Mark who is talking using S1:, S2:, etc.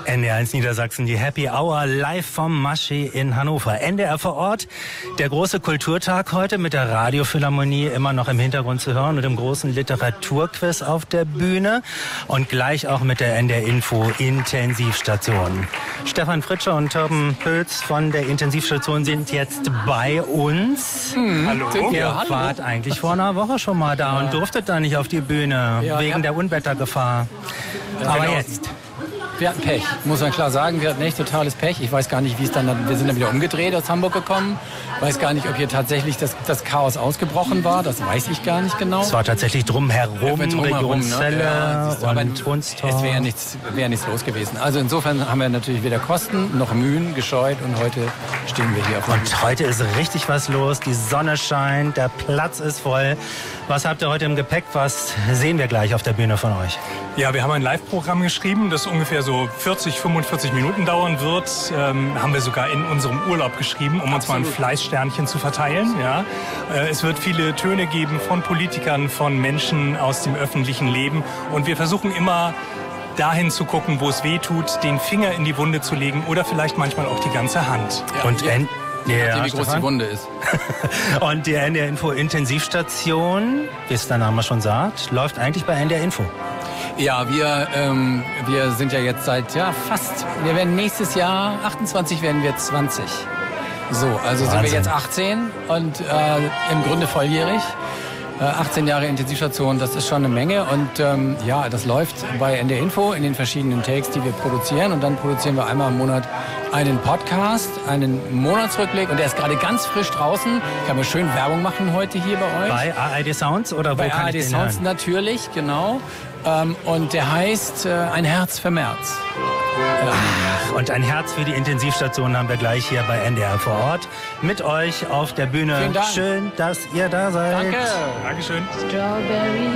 S1: NDR1 Niedersachsen, die Happy Hour live vom Maschi in Hannover. NDR vor Ort, der große Kulturtag heute mit der Radiophilharmonie immer noch im Hintergrund zu hören und dem großen Literaturquiz auf der Bühne und gleich auch mit der NDR Info Intensivstation. Stefan Fritsche und Torben Pölz von der Intensivstation sind jetzt bei uns.
S2: Hallo.
S1: Ihr wart eigentlich vor einer Woche schon mal da und durftet da nicht auf die Bühne wegen der Unwettergefahr. Aber
S2: genau.
S1: jetzt...
S2: Wir hatten Pech, muss man klar sagen. Wir hatten echt totales Pech. Ich weiß gar nicht, wie es dann... Wir sind dann wieder umgedreht aus Hamburg gekommen. Weiß gar nicht, ob hier tatsächlich das Chaos ausgebrochen war. Das weiß ich gar nicht genau.
S1: Es war tatsächlich drumherum, Region Celle und Wunstorf.
S2: Es wäre nichts los gewesen. Also insofern haben wir natürlich weder Kosten noch Mühen gescheut und heute stehen wir hier auf dem
S1: Und heute ist richtig was los. Die Sonne scheint, der Platz ist voll. Was habt ihr heute im Gepäck? Was sehen wir gleich auf der Bühne von euch?
S3: Ja, wir haben ein Live-Programm geschrieben, das ungefähr so 45 Minuten dauern wird. Haben wir sogar in unserem Urlaub geschrieben, um uns mal ein Fleißsternchen zu verteilen. Ja. Es wird viele Töne geben von Politikern, von Menschen aus dem öffentlichen Leben. Und wir versuchen immer dahin zu gucken, wo es weh tut, den Finger in die Wunde zu legen oder vielleicht manchmal auch die ganze Hand.
S2: Ja,
S1: und
S2: wie groß die Wunde ist.
S1: Und die NDR Info Intensivstation, wie es der Name schon sagt, läuft eigentlich bei NDR Info.
S2: Ja, wir sind ja jetzt seit wir werden nächstes Jahr 28 werden wir 20. So, also
S1: Wahnsinn.
S2: sind wir jetzt 18 und im Grunde volljährig. 18 Jahre Intensivstation, das ist schon eine Menge und das läuft bei NDR Info in den verschiedenen Takes, die wir produzieren und dann produzieren wir einmal im Monat einen Podcast, einen Monatsrückblick und der ist gerade ganz frisch draußen. Kann man schön Werbung machen heute hier bei euch.
S1: Bei ARD Sounds oder wo
S2: bei
S1: kann
S2: ARD
S1: ich den
S2: Sounds
S1: hören?
S2: natürlich, genau. Und der heißt Ein Herz für März.
S1: Und ein Herz für die Intensivstation haben wir gleich hier bei NDR vor Ort mit euch auf der Bühne.
S2: Vielen Dank.
S1: Schön, dass ihr da seid.
S2: Danke.
S3: Dankeschön.
S4: Strawberry